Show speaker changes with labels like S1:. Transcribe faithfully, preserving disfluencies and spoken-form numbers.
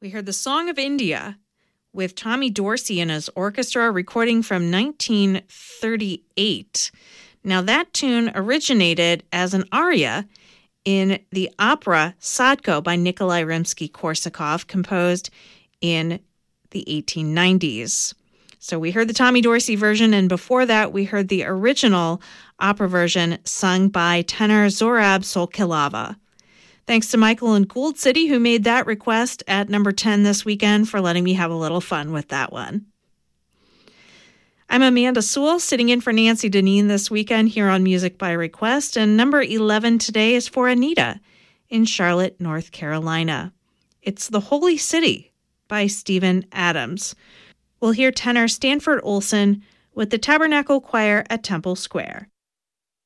S1: We heard the Song of India with Tommy Dorsey and his orchestra, recording from nineteen thirty-eight. Now, that tune originated as an aria in the opera Sadko by Nikolai Rimsky-Korsakov, composed in the eighteen nineties. So we heard the Tommy Dorsey version, and before that, we heard the original opera version sung by tenor Zorab Solkilava. Thanks to Michael in Gould City, who made that request at number ten this weekend, for letting me have a little fun with that one. I'm Amanda Sewell, sitting in for Nancy Deneen this weekend here on Music by Request, and number eleven today is for Anita in Charlotte, North Carolina. It's The Holy City by Stephen Adams. We'll hear tenor Stanford Olson with the Tabernacle Choir at Temple Square.